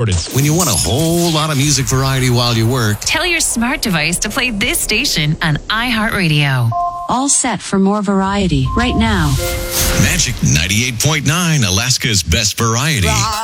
When you want a whole lot of music variety while you work, Tell your smart device to play this station on iHeartRadio. All set for more variety right now. Magic 98.9, Alaska's best variety.